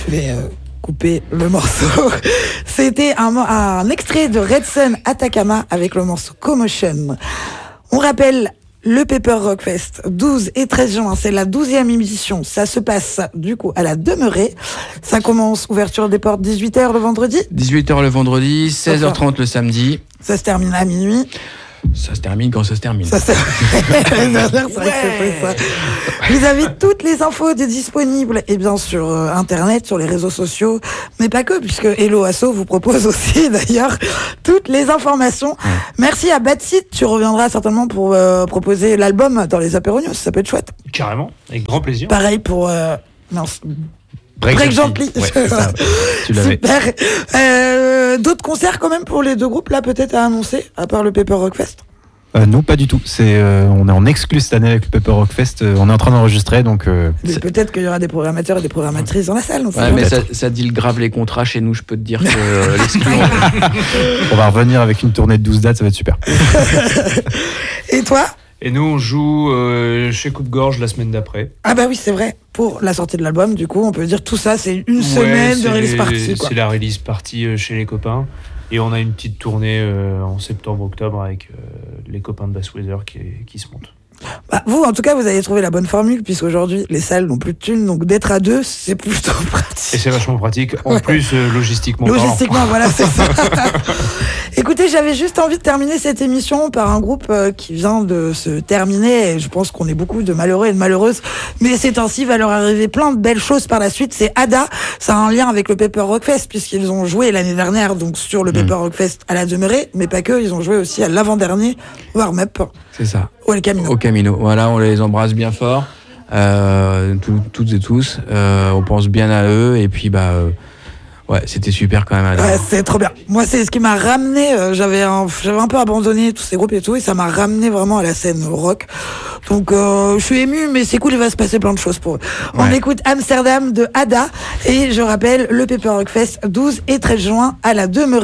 je vais couper le morceau. C'était un extrait de Red Sun Atacama avec le morceau Commotion. On rappelle le Pepper Rock Fest, 12 et 13 juin, c'est la 12e édition. Ça se passe du coup à la Demeurée. Ça commence, ouverture des portes 18h le vendredi. 18h le vendredi, 16h30 le samedi. Ça se termine à minuit. Ça se termine quand ça se termine. C'est vrai que c'est ça. Vous avez toutes les infos disponibles et bien sur Internet, sur les réseaux sociaux, mais pas que, puisque Hello Asso vous propose aussi d'ailleurs toutes les informations. Ouais. Merci à Bad Seed, tu reviendras certainement pour proposer l'album dans les apéros news, ça peut être chouette. Carrément, avec grand plaisir. Pareil pour... Break Gently. Ouais, ça, tu l'avais. Super. D'autres concerts quand même pour les deux groupes là peut-être à annoncer, à part le Pepper Rock Fest? Non, pas du tout. On est en exclu cette année avec le Pepper Rock Fest. On est en train d'enregistrer, donc. Peut-être qu'il y aura des programmateurs et des programmatrices dans la salle. Ouais, mais ça deal grave les contrats chez nous. Je peux te dire que l'exclu. On va revenir avec une tournée de 12 dates, ça va être super. Et toi? Et nous, on joue chez Coupe-Gorge la semaine d'après. Ah bah oui, c'est vrai. Pour la sortie de l'album, du coup, on peut dire tout ça, c'est une semaine de release party. C'est la release party chez les copains. Et on a une petite tournée en septembre-octobre avec les copains de Bass Weather qui se montent. Bah, vous, en tout cas, vous avez trouvé la bonne formule, puisqu'aujourd'hui, les salles n'ont plus de thunes, donc d'être à deux, c'est plutôt pratique. Et c'est vachement pratique. En plus, logistiquement parlant. Voilà, c'est ça. Écoutez, j'avais juste envie de terminer cette émission par un groupe qui vient de se terminer, et je pense qu'on est beaucoup de malheureux et de malheureuses, mais ces temps-ci, va leur arriver plein de belles choses par la suite. C'est Ada, ça a un lien avec le Pepper Rock Fest, puisqu'ils ont joué l'année dernière, donc sur le Pepper Rock Fest à la Demeurée, mais pas que, ils ont joué aussi à l'avant-dernier warm-up. C'est ça. Au Camino. Au Camino. Voilà, on les embrasse bien fort, toutes et tous. On pense bien à eux et puis ouais, c'était super quand même. Ouais, c'est trop bien. Moi, c'est ce qui m'a ramené. J'avais un peu abandonné tous ces groupes et tout, et ça m'a ramené vraiment à la scène rock. Donc, je suis ému, mais c'est cool. Il va se passer plein de choses pour eux. Ouais. On écoute Amsterdam de Ada, et je rappelle le Pepper Rock Fest 12 et 13 juin à la Demeurée.